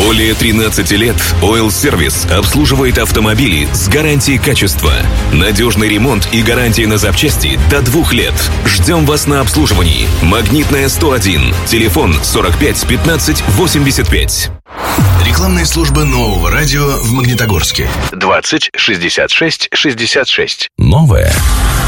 Более 13 лет Oil Service обслуживает автомобили с гарантией качества. Надежный ремонт и гарантия на запчасти до 2 лет. Ждем вас на обслуживании. Магнитная 101. Телефон 45 15 85. Рекламная служба нового радио в Магнитогорске. 20 66 66. Новое